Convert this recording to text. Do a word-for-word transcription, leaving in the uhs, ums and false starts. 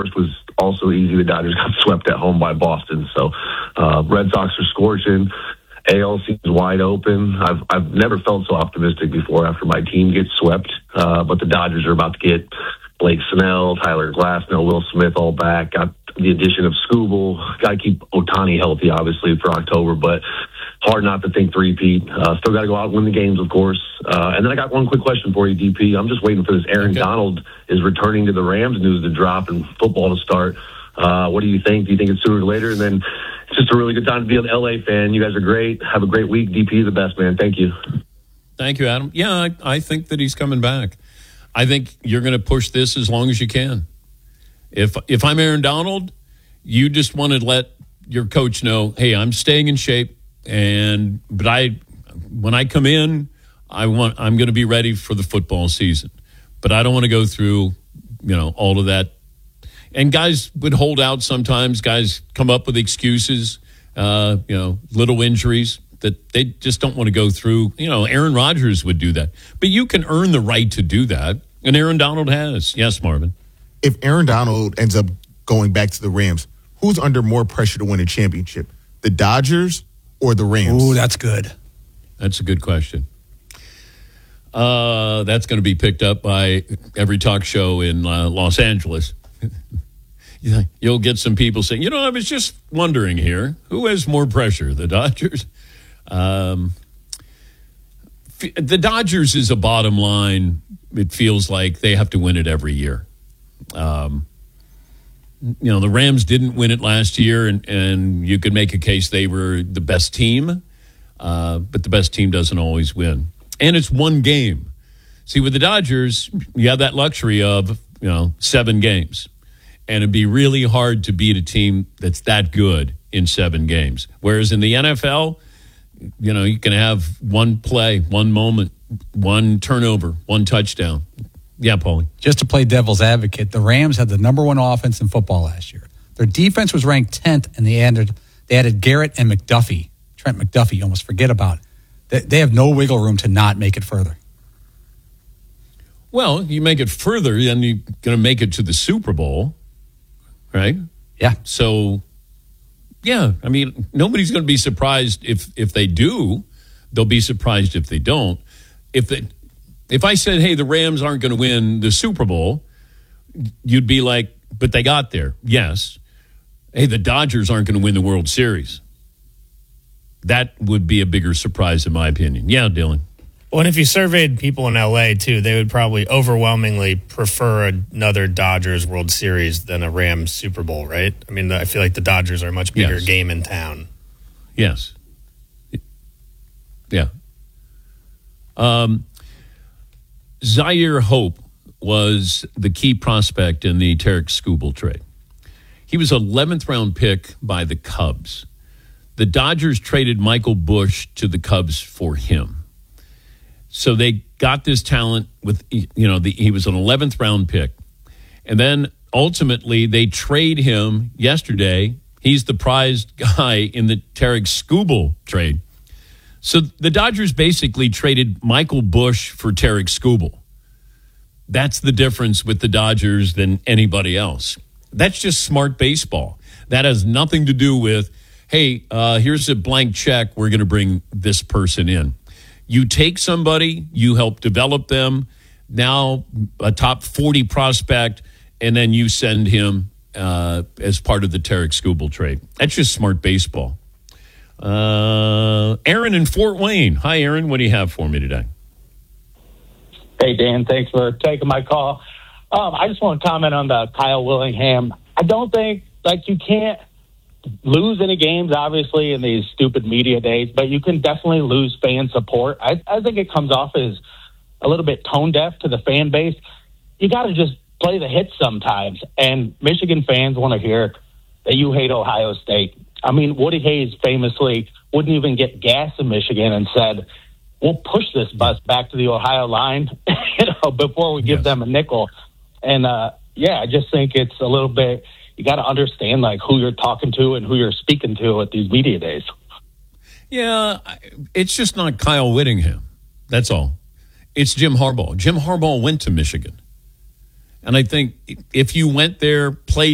worst was also easy. The Dodgers got swept at home by Boston. So uh, Red Sox are scorching. A L seems wide open. I've I've never felt so optimistic before after my team gets swept. Uh, but the Dodgers are about to get Blake Snell, Tyler Glasnow, Will Smith all back. Got the addition of Scooble. Got to keep Ohtani healthy, obviously, for October. But hard not to think three-peat. Uh, still got to go out and win the games, of course. Uh, and then I got one quick question for you, D P. I'm just waiting for this. Aaron okay. Donald is returning to the Rams news to drop and football to start. Uh, what do you think? Do you think it's sooner or later? And then it's just a really good time to be an L A fan. You guys are great. Have a great week. D P is the best, man. Thank you. Thank you, Adam. Yeah, I, I think that he's coming back. I think you're going to push this as long as you can. If if I'm Aaron Donald, you just want to let your coach know, hey, I'm staying in shape, and but I when I come in, I want I'm going to be ready for the football season. But I don't want to go through, you know, all of that. And guys would hold out sometimes. Guys come up with excuses, uh, you know, little injuries that they just don't want to go through. You know, Aaron Rodgers would do that. But you can earn the right to do that. And Aaron Donald has. Yes, Marvin. If Aaron Donald ends up going back to the Rams, who's under more pressure to win a championship? The Dodgers or the Rams? Ooh, that's good. That's a good question. Uh, that's going to be picked up by every talk show in uh, Los Angeles. You'll get some people saying, you know, I was just wondering here, who has more pressure, the Dodgers? Um, the Dodgers is a bottom line. It feels like they have to win it every year. Um, you know, the Rams didn't win it last year, and, and you could make a case they were the best team, uh, but the best team doesn't always win. And it's one game. See, with the Dodgers, you have that luxury of, you know, seven games. And it'd be really hard to beat a team that's that good in seven games. Whereas in the N F L, you know, you can have one play, one moment, one turnover, one touchdown. Yeah, Paulie. Just to play devil's advocate, the Rams had the number one offense in football last year. Their defense was ranked tenth, and they added, they added Garrett and McDuffie. Trent McDuffie, you almost forget about it. They, they have no wiggle room to not make it further. Well, you make it further, then you're going to make it to the Super Bowl. Right? Yeah. So, yeah, I mean, nobody's going to be surprised if if they do. They'll be surprised if they don't. If they, if I said, hey, the Rams aren't going to win the Super Bowl, you'd be like, but they got there. Yes. Hey, the Dodgers aren't going to win the World Series. That would be a bigger surprise, in my opinion. Yeah, Dylan. Well, and if you surveyed people in L A, too, they would probably overwhelmingly prefer another Dodgers World Series than a Rams Super Bowl, right? I mean, I feel like the Dodgers are a much bigger yes. game in town. Yes. Yeah. Um, Zaire Hope was the key prospect in the Tarek Skubal trade. He was eleventh round pick by the Cubs. The Dodgers traded Michael Bush to the Cubs for him. So they got this talent with, you know, the, he was an eleventh round pick. And then ultimately they trade him yesterday. He's the prized guy in the Tarek Skubal trade. So the Dodgers basically traded Michael Bush for Tarek Skubal. That's the difference with the Dodgers than anybody else. That's just smart baseball. That has nothing to do with, hey, uh, here's a blank check. We're going to bring this person in. You take somebody, you help develop them, now a top forty prospect, and then you send him uh, as part of the Tarek Skubal trade. That's just smart baseball. Uh, Aaron in Fort Wayne. Hi, Aaron. What do you have for me today? Hey, Dan. Thanks for taking my call. Um, I just want to comment on the Kyle Willingham. I don't think, like, you can't lose any games, obviously, in these stupid media days, but you can definitely lose fan support. I, I think it comes off as a little bit tone deaf to the fan base. You got to just play the hits sometimes. And Michigan fans want to hear that you hate Ohio State. I mean, Woody Hayes famously wouldn't even get gas in Michigan and said, we'll push this bus back to the Ohio line you know, before we give yes. them a nickel. And, uh, yeah, I just think it's a little bit, you got to understand, like, who you're talking to and who you're speaking to at these media days. Yeah, it's just not Kyle Whittingham. That's all. It's Jim Harbaugh. Jim Harbaugh went to Michigan. And I think if you went there, played